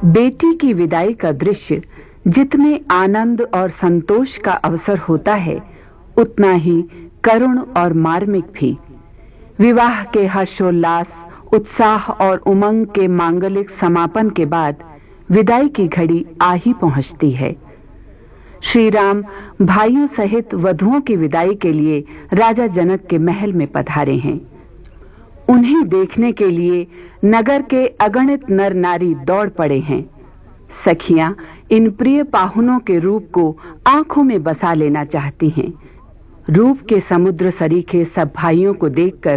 बेटी की विदाई का दृश्य जितने आनंद और संतोष का अवसर होता है, उतना ही करुण और मार्मिक भी। विवाह के हर्षोल्लास, उत्साह और उमंग के मांगलिक समापन के बाद विदाई की घड़ी आ ही पहुंचती है। श्री राम भाइयों सहित वधुओं की विदाई के लिए राजा जनक के महल में पधारे हैं। उन्हें देखने के लिए नगर के अगणित नर नारी दौड़ पड़े हैं। सखियां इन प्रिय पाहुनों के रूप को आंखों में बसा लेना चाहती हैं। रूप के समुद्र सरीखे सब भाइयों को देखकर